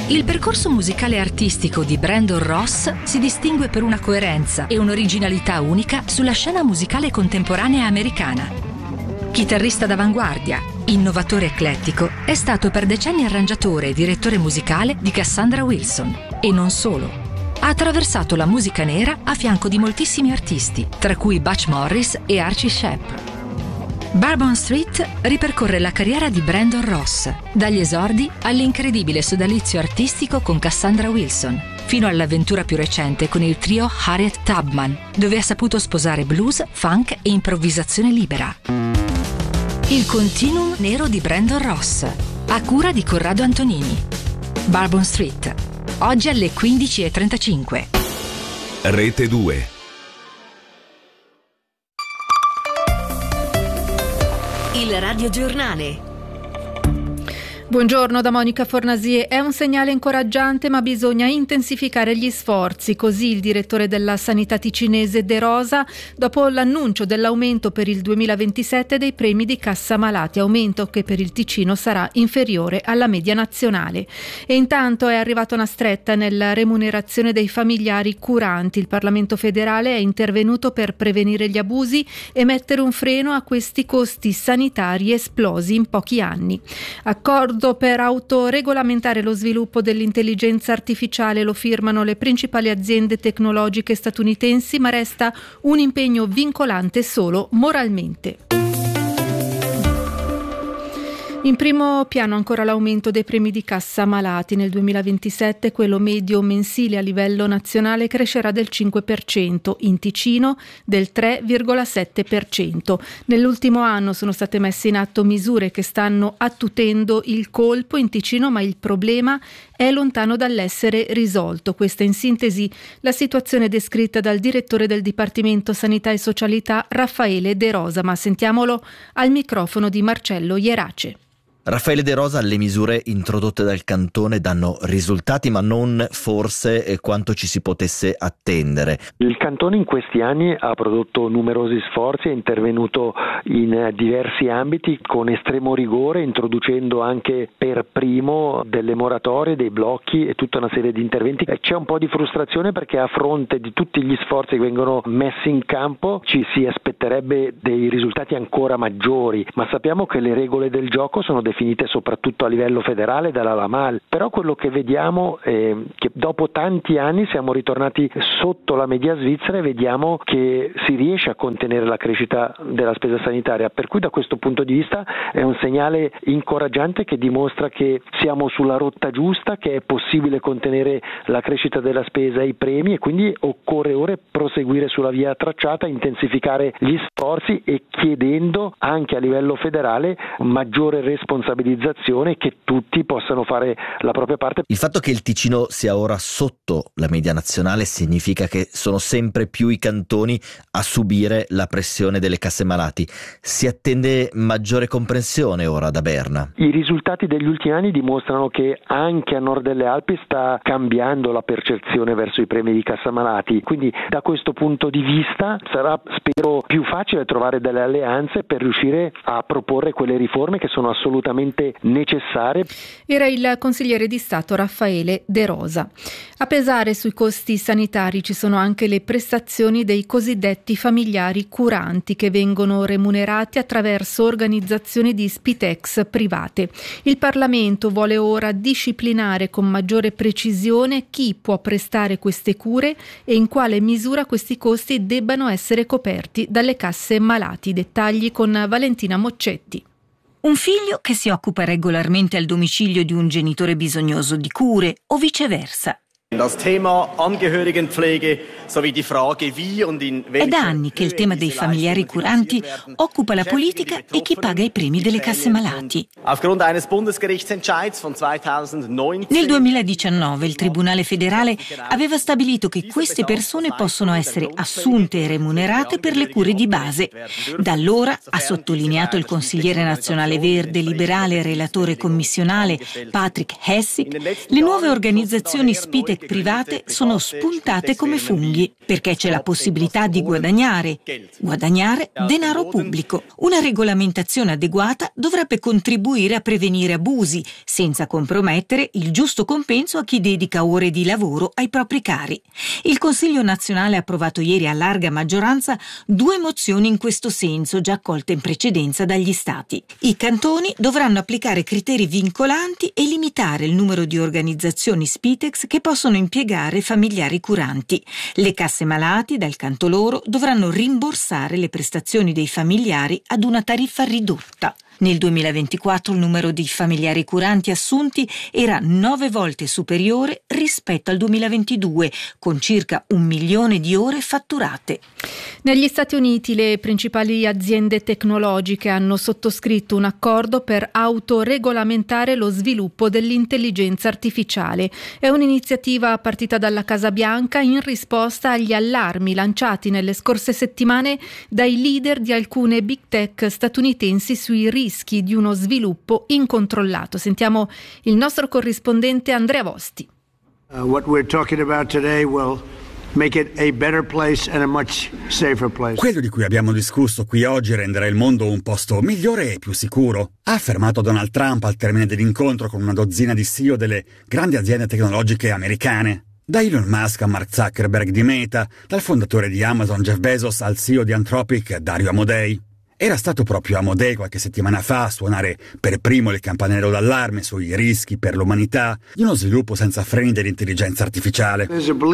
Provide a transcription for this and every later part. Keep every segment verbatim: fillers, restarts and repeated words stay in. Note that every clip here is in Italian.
Il percorso musicale e artistico di Brandon Ross si distingue per una coerenza e un'originalità unica sulla scena musicale contemporanea americana. Chitarrista d'avanguardia, innovatore eclettico, è stato per decenni arrangiatore e direttore musicale di Cassandra Wilson. E non solo. Ha attraversato la musica nera a fianco di moltissimi artisti, tra cui Butch Morris e Archie Shepp. Bourbon Street ripercorre la carriera di Brandon Ross, dagli esordi all'incredibile sodalizio artistico con Cassandra Wilson, fino all'avventura più recente con il trio Harriet Tubman, dove ha saputo sposare blues, funk e improvvisazione libera. Il continuum nero di Brandon Ross, a cura di Corrado Antonini. Bourbon Street, oggi alle quindici e trentacinque. Rete due. Il radiogiornale. Buongiorno da Monica Fornasie. È un segnale incoraggiante, ma bisogna intensificare gli sforzi. Così il direttore della sanità ticinese De Rosa, dopo l'annuncio dell'aumento per il duemilaventisette dei premi di cassa malati, aumento che per il Ticino sarà inferiore alla media nazionale. E intanto è arrivata una stretta nella remunerazione dei familiari curanti. Il Parlamento federale è intervenuto per prevenire gli abusi e mettere un freno a questi costi sanitari esplosi in pochi anni. Accordo per autoregolamentare lo sviluppo dell'intelligenza artificiale lo firmano le principali aziende tecnologiche statunitensi, ma resta un impegno vincolante solo moralmente. In primo piano ancora l'aumento dei premi di cassa malati. Nel duemilaventisette quello medio mensile a livello nazionale crescerà del cinque per cento, in Ticino del tre virgola sette per cento. Nell'ultimo anno sono state messe in atto misure che stanno attutendo il colpo in Ticino, ma il problema è lontano dall'essere risolto. Questa in sintesi la situazione descritta dal direttore del Dipartimento Sanità e Socialità Raffaele De Rosa, ma sentiamolo al microfono di Marcello Ierace. Raffaele De Rosa, le misure introdotte dal cantone danno risultati, ma non forse quanto ci si potesse attendere. Il cantone in questi anni ha prodotto numerosi sforzi, è intervenuto in diversi ambiti con estremo rigore, introducendo anche per primo delle moratorie, dei blocchi e tutta una serie di interventi. C'è un po' di frustrazione perché a fronte di tutti gli sforzi che vengono messi in campo ci si aspetterebbe dei risultati ancora maggiori, ma sappiamo che le regole del gioco sono definite soprattutto a livello federale dalla LAMAL, però quello che vediamo è che dopo tanti anni siamo ritornati sotto la media svizzera e vediamo che si riesce a contenere la crescita della spesa sanitaria, per cui da questo punto di vista è un segnale incoraggiante che dimostra che siamo sulla rotta giusta, che è possibile contenere la crescita della spesa e i premi, e quindi occorre ora proseguire sulla via tracciata, intensificare gli sforzi e chiedendo anche a livello federale maggiore responsabilità, che tutti possano fare la propria parte. Il fatto che il Ticino sia ora sotto la media nazionale significa che sono sempre più i cantoni a subire la pressione delle casse malati. Si attende maggiore comprensione ora da Berna. I risultati degli ultimi anni dimostrano che anche a nord delle Alpi sta cambiando la percezione verso i premi di cassa malati, quindi da questo punto di vista sarà, spero, più facile trovare delle alleanze per riuscire a proporre quelle riforme che sono assolutamente necessarie. Era il consigliere di Stato Raffaele De Rosa. A pesare sui costi sanitari ci sono anche le prestazioni dei cosiddetti familiari curanti, che vengono remunerati attraverso organizzazioni di Spitex private. Il Parlamento vuole ora disciplinare con maggiore precisione chi può prestare queste cure e in quale misura questi costi debbano essere coperti dalle casse malati. Dettagli con Valentina Moccetti. Un figlio che si occupa regolarmente al domicilio di un genitore bisognoso di cure o viceversa. Das Thema Angehörigenpflege sowie die Frage wie und in È da anni che il tema dei familiari curanti occupa la politica e chi paga i premi delle casse malati. Aufgrund eines Bundesgerichtsentscheids von zweitausendneunzehn Nel duemiladiciannove il Tribunale federale aveva stabilito che queste persone possono essere assunte e remunerate per le cure di base. Da allora, ha sottolineato il consigliere nazionale verde, liberale e relatore commissionale Patrick Hessig, le nuove organizzazioni Spitex private sono spuntate come funghi, perché c'è la possibilità di guadagnare. Guadagnare denaro pubblico. Una regolamentazione adeguata dovrebbe contribuire a prevenire abusi, senza compromettere il giusto compenso a chi dedica ore di lavoro ai propri cari. Il Consiglio nazionale ha approvato ieri a larga maggioranza due mozioni in questo senso, già accolte in precedenza dagli Stati. I cantoni dovranno applicare criteri vincolanti e limitare il numero di organizzazioni Spitex che possono impiegare familiari curanti. Le casse malati, dal canto loro, dovranno rimborsare le prestazioni dei familiari ad una tariffa ridotta. Nel duemilaventiquattro il numero di familiari curanti assunti era nove volte superiore rispetto al duemilaventidue, con circa un milione di ore fatturate. Negli Stati Uniti le principali aziende tecnologiche hanno sottoscritto un accordo per autoregolamentare lo sviluppo dell'intelligenza artificiale. È un'iniziativa partita dalla Casa Bianca in risposta agli allarmi lanciati nelle scorse settimane dai leader di alcune big tech statunitensi sui rischi di uno sviluppo incontrollato. Sentiamo il nostro corrispondente Andrea Vosti. Uh, what we're talking about today will make it a better place and a much safer place. Quello di cui abbiamo discusso qui oggi renderà il mondo un posto migliore e più sicuro, ha affermato Donald Trump al termine dell'incontro con una dozzina di C E O delle grandi aziende tecnologiche americane. Da Elon Musk a Mark Zuckerberg di Meta, dal fondatore di Amazon Jeff Bezos al C E O di Anthropic Dario Amodei. Era stato proprio Amodei qualche settimana fa a suonare per primo il campanello d'allarme sui rischi per l'umanità di uno sviluppo senza freni dell'intelligenza artificiale.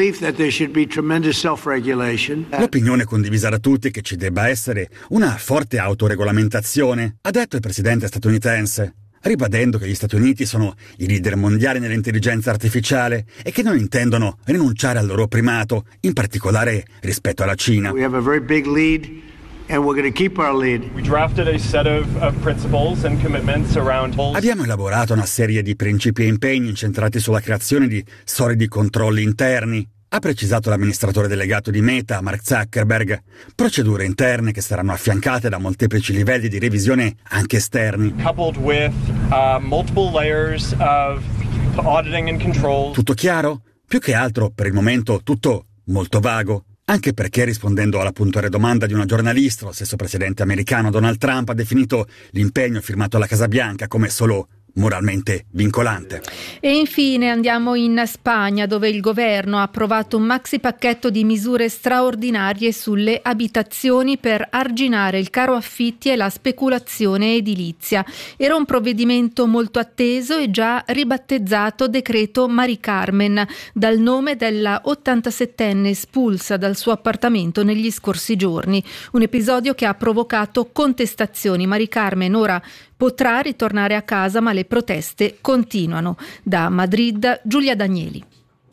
L'opinione condivisa da tutti è che ci debba essere una forte autoregolamentazione, ha detto il presidente statunitense, ribadendo che gli Stati Uniti sono i leader mondiali nell'intelligenza artificiale e che non intendono rinunciare al loro primato, in particolare rispetto alla Cina. We have a very big lead. And we're going to keep our lead. We drafted a set of, of principles and commitments around. Abbiamo elaborato una serie di principi e impegni incentrati sulla creazione di solidi controlli interni, ha precisato l'amministratore delegato di Meta, Mark Zuckerberg. Procedure interne che saranno affiancate da molteplici livelli di revisione anche esterni. Coupled with uh, multiple layers of auditing and control. Tutto chiaro? Più che altro, per il momento, tutto molto vago. Anche perché, rispondendo alla puntuale domanda di una giornalista, lo stesso presidente americano Donald Trump ha definito l'impegno firmato alla Casa Bianca come solo moralmente vincolante. E infine andiamo in Spagna, dove il governo ha approvato un maxi pacchetto di misure straordinarie sulle abitazioni per arginare il caro affitti e la speculazione edilizia. Era un provvedimento molto atteso e già ribattezzato decreto Mari Carmen, dal nome della ottantasettenne espulsa dal suo appartamento negli scorsi giorni. Un episodio che ha provocato contestazioni. Mari Carmen ora potrà ritornare a casa, ma le proteste continuano. Da Madrid, Giulia Danieli.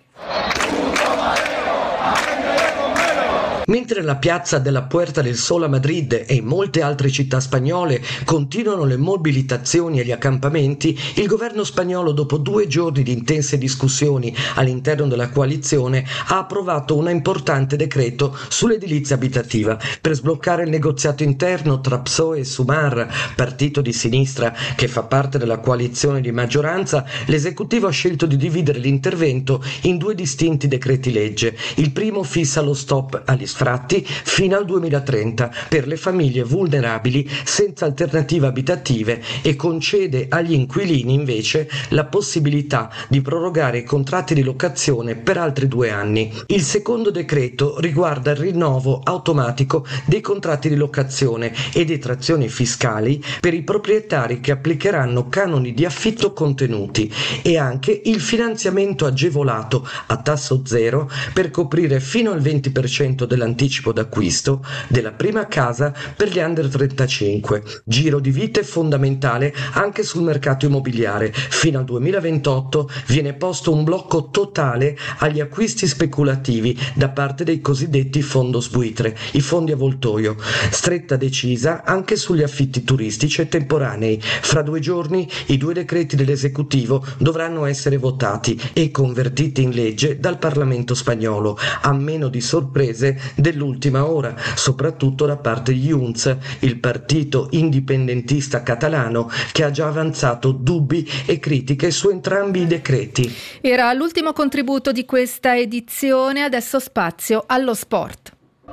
Mentre la piazza della Puerta del Sol a Madrid e in molte altre città spagnole continuano le mobilitazioni e gli accampamenti, il governo spagnolo, dopo due giorni di intense discussioni all'interno della coalizione, ha approvato un importante decreto sull'edilizia abitativa per sbloccare il negoziato interno tra P S O E e Sumar, partito di sinistra che fa parte della coalizione di maggioranza. L'esecutivo ha scelto di dividere l'intervento in due distinti decreti legge. Il primo fissa lo stop agli sfratti fino al duemilatrenta per le famiglie vulnerabili senza alternative abitative e concede agli inquilini invece la possibilità di prorogare i contratti di locazione per altri due anni. Il secondo decreto riguarda il rinnovo automatico dei contratti di locazione e detrazioni fiscali per i proprietari che applicheranno canoni di affitto contenuti e anche il finanziamento agevolato a tasso zero per coprire fino al venti per cento della anticipo d'acquisto della prima casa per gli under trentacinque. Giro di vite fondamentale anche sul mercato immobiliare. Fino al duemilaventotto viene posto un blocco totale agli acquisti speculativi da parte dei cosiddetti fondos buitre, i fondi avvoltoio. Stretta decisa anche sugli affitti turistici e temporanei. Fra due giorni i due decreti dell'esecutivo dovranno essere votati e convertiti in legge dal Parlamento spagnolo, a meno di sorprese dell'ultima ora, soprattutto da parte di Junts, il partito indipendentista catalano, che ha già avanzato dubbi e critiche su entrambi i decreti. Era l'ultimo contributo di questa edizione, adesso spazio allo sport.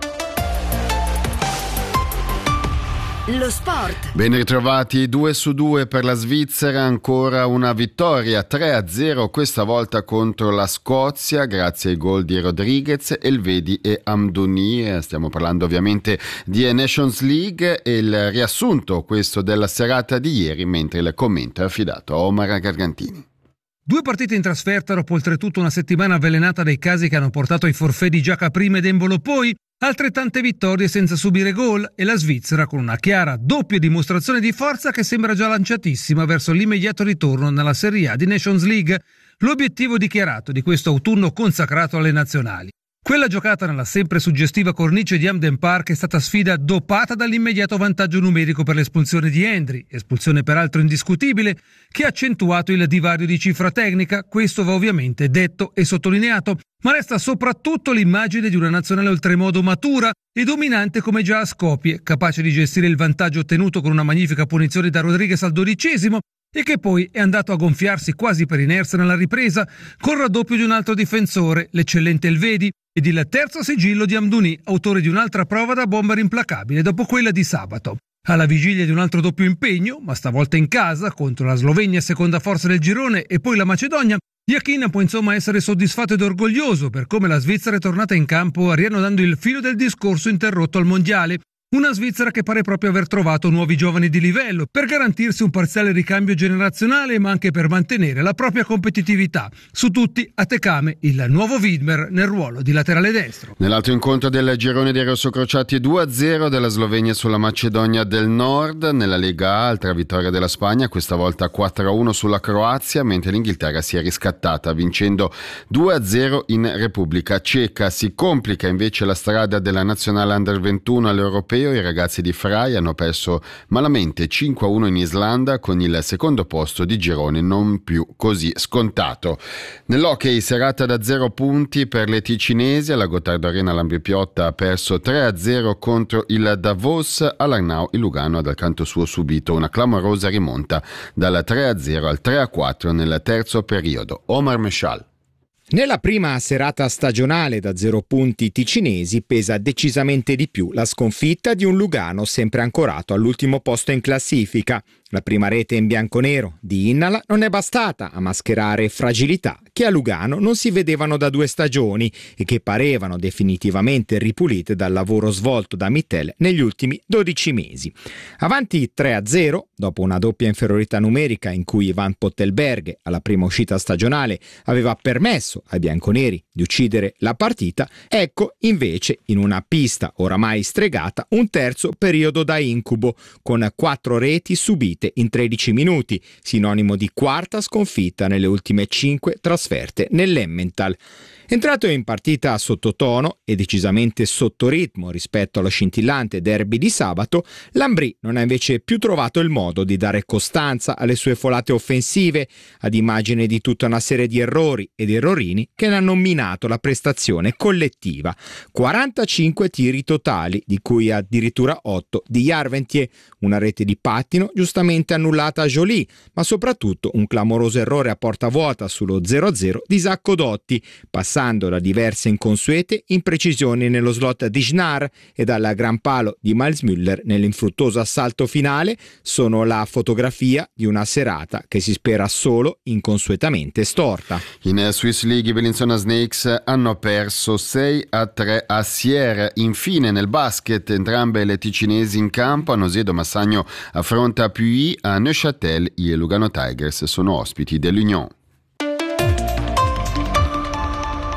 Lo sport. Ben ritrovati, due su due per la Svizzera, ancora una vittoria tre a zero, questa volta contro la Scozia, grazie ai gol di Rodriguez, Elvedi e Amdouni. Stiamo parlando ovviamente di Nations League e il riassunto questo della serata di ieri, mentre il commento è affidato a Omar Gargantini. Due partite in trasferta dopo oltretutto una settimana avvelenata dai casi che hanno portato ai forfait di Giaca prima ed Embolo poi, altrettante vittorie senza subire gol e la Svizzera con una chiara doppia dimostrazione di forza che sembra già lanciatissima verso l'immediato ritorno nella Serie A di Nations League, l'obiettivo dichiarato di questo autunno consacrato alle nazionali. Quella giocata nella sempre suggestiva cornice di Hampden Park è stata sfida dopata dall'immediato vantaggio numerico per l'espulsione di Hendry, espulsione peraltro indiscutibile, che ha accentuato il divario di cifra tecnica. Questo va ovviamente detto e sottolineato, ma resta soprattutto l'immagine di una nazionale oltremodo matura e dominante come già a Skopje, capace di gestire il vantaggio ottenuto con una magnifica punizione da Rodriguez al dodicesimo, e che poi è andato a gonfiarsi quasi per inerzia nella ripresa col raddoppio di un altro difensore, l'eccellente Elvedi, ed il terzo sigillo di Amdouni, autore di un'altra prova da bomber implacabile dopo quella di sabato. Alla vigilia di un altro doppio impegno, ma stavolta in casa, contro la Slovenia seconda forza del girone e poi la Macedonia, Yakin può insomma essere soddisfatto ed orgoglioso per come la Svizzera è tornata in campo riannodando il filo del discorso interrotto al mondiale. Una Svizzera che pare proprio aver trovato nuovi giovani di livello per garantirsi un parziale ricambio generazionale, ma anche per mantenere la propria competitività. Su tutti a Tekame il nuovo Widmer nel ruolo di laterale destro. Nell'altro incontro del girone dei rossocrociati due a zero della Slovenia sulla Macedonia del Nord. Nella Lega A, altra vittoria della Spagna, questa volta quattro a uno sulla Croazia, mentre l'Inghilterra si è riscattata vincendo due a zero in Repubblica Ceca. Si complica invece la strada della nazionale under ventuno all'Europeo. I ragazzi di Frai hanno perso malamente cinque a uno in Islanda, con il secondo posto di girone non più così scontato. Nell'hockey serata da zero punti per le ticinesi. Alla Gottardo Arena l'Ambri Piotta ha perso tre a zero contro il Davos. All'Arnau il Lugano ha dal canto suo subito una clamorosa rimonta dal tre a zero al tre a quattro nel terzo periodo. Omar Meshal. Nella prima serata stagionale da zero punti ticinesi pesa decisamente di più la sconfitta di un Lugano sempre ancorato all'ultimo posto in classifica. La prima rete in bianconero di Innala non è bastata a mascherare fragilità che a Lugano non si vedevano da due stagioni e che parevano definitivamente ripulite dal lavoro svolto da Mittel negli ultimi dodici mesi. Avanti tre a zero, dopo una doppia inferiorità numerica in cui Van Pottelberg alla prima uscita stagionale aveva permesso ai bianconeri di uccidere la partita, ecco invece in una pista oramai stregata un terzo periodo da incubo con quattro reti subite in tredici minuti, sinonimo di quarta sconfitta nelle ultime cinque trasferte nell'Emmental. Entrato in partita sottotono e decisamente sotto ritmo rispetto allo scintillante derby di sabato, l'Ambri non ha invece più trovato il modo di dare costanza alle sue folate offensive, ad immagine di tutta una serie di errori ed errorini che ne hanno minato la prestazione collettiva. quarantacinque tiri totali, di cui addirittura otto di Jarventier, una rete di pattino giustamente annullata a Joly, ma soprattutto un clamoroso errore a porta vuota sullo zero a zero di Zacco Dotti, passando da diverse inconsuete imprecisioni nello slot di Schnar e dal gran palo di Miles Müller nell'infruttoso assalto finale, sono la fotografia di una serata che si spera solo inconsuetamente storta. In Swiss League i Bellinzona Snakes hanno perso sei a tre a Sierre. Infine nel basket entrambe le ticinesi in campo. A Nosedo Massagno affronta Puy, a Neuchâtel i Lugano Tigers sono ospiti dell'Union.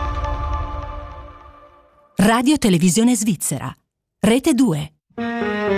Radio Televisione Svizzera, Rete due.